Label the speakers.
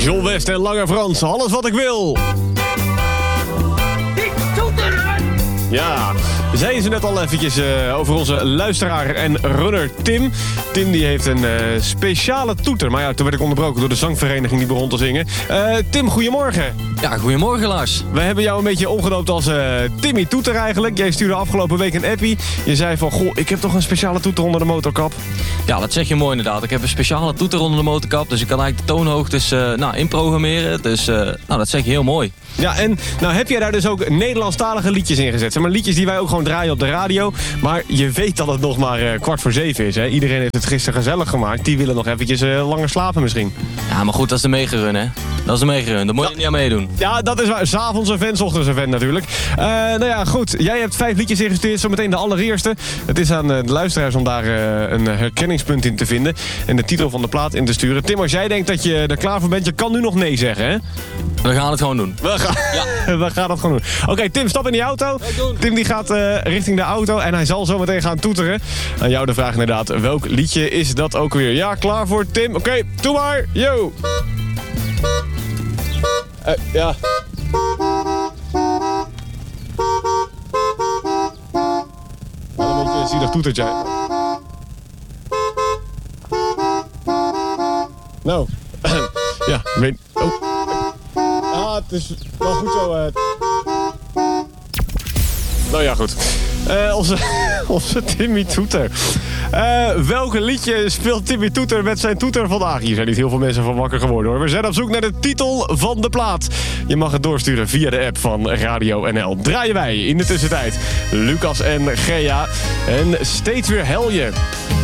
Speaker 1: John West en Lange Frans, alles wat ik wil.
Speaker 2: Ik toeteren!
Speaker 1: Ja, zeiden ze net al eventjes over onze luisteraar en runner Tim. Tim die heeft een speciale toeter. Maar ja, toen werd ik onderbroken door de zangvereniging die begon te zingen. Tim, goedemorgen.
Speaker 3: Ja, goedemorgen Lars.
Speaker 1: We hebben jou een beetje omgedoopt als Timmy Toeter eigenlijk. Jij stuurde afgelopen week een appie. Je zei van, goh, ik heb toch een speciale toeter onder de motorkap.
Speaker 3: Ja, dat zeg je mooi inderdaad. Ik heb een speciale toeter onder de motorkap. Dus ik kan eigenlijk de toonhoogtes inprogrammeren. Dus dat zeg je heel mooi.
Speaker 1: Ja, en nou heb jij daar dus ook Nederlandstalige liedjes in gezet. Zeg maar liedjes die wij ook gewoon draaien op de radio. Maar je weet dat het nog maar 6:15 is. Hè? Iedereen heeft het gisteren gezellig gemaakt. Die willen nog eventjes langer slapen misschien.
Speaker 3: Ja, maar goed, dat is de meegerun, hè. Dat is de meegerun. Daar moet je niet aan meedoen.
Speaker 1: Ja, dat is waar. 's Avonds een vent, 's ochtends een vent natuurlijk. Nou ja, goed. Jij hebt 5 liedjes ingestuurd. Zometeen de allereerste. Het is aan de luisteraars om daar een herkenningspunt in te vinden. En de titel van de plaat in te sturen. Tim, als jij denkt dat je er klaar voor bent, je kan nu nog nee zeggen, hè?
Speaker 3: We gaan het gewoon doen.
Speaker 1: We gaan dat gewoon doen. Oké, Tim, stap in die auto. Tim die gaat richting de auto en hij zal zo meteen gaan toeteren. Aan jou de vraag inderdaad, welk liedje is dat ook weer? Ja, klaar voor Tim? Oké, doe maar. Yo! Ja. Wel een beetje een zielig toetertje. Nou, ja, ik weet... Oh. Ah, het is wel goed zo. Nou ja, goed. Onze Timmy Toeter. Welke liedje speelt Timmy Toeter met zijn toeter vandaag? Hier zijn niet heel veel mensen van wakker geworden, hoor. We zijn op zoek naar de titel van de plaat. Je mag het doorsturen via de app van Radio NL. Draaien wij in de tussentijd Lucas en Gea. En steeds weer Helje.